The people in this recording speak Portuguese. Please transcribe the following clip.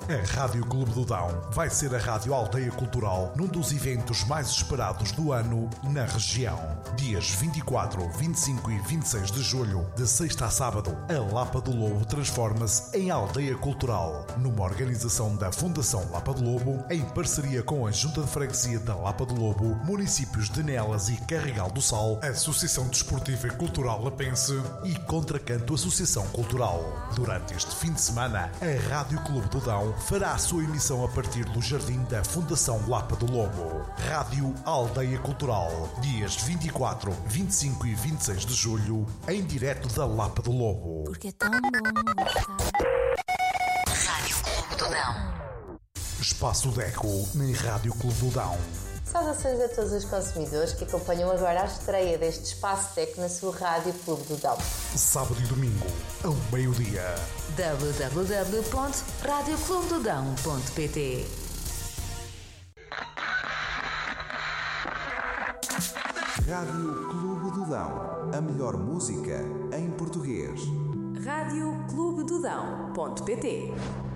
A Rádio Clube do Dão vai ser a Rádio Aldeia Cultural num dos eventos mais esperados do ano na região. Dias 24, 25 e 26 de julho, de sexta a sábado, a Lapa do Lobo transforma-se em Aldeia Cultural, numa organização da Fundação Lapa do Lobo, em parceria com a Junta de Freguesia da Lapa do Lobo, municípios de Nelas e Carregal do Sal, Associação Desportiva e Cultural Lapense e Contracanto Associação Cultural. Durante este fim de semana, a Rádio Clube do Dão fará a sua emissão a partir do Jardim da Fundação Lapa do Lobo. Rádio Aldeia Cultural, dias 24, 25 e 26 de julho, em direto da Lapa do Lobo. Porque é tão bom estar. Rádio Clube do Dão. Espaço Deco na Rádio Clube do Dão. Saudações a todos os consumidores que acompanham agora a estreia deste Espaço Tech na sua Rádio Clube do Dão. Sábado e domingo, ao meio-dia. www.radioclubedodão.pt. Rádio Clube do Dão. A melhor música em português. radioclubedodão.pt.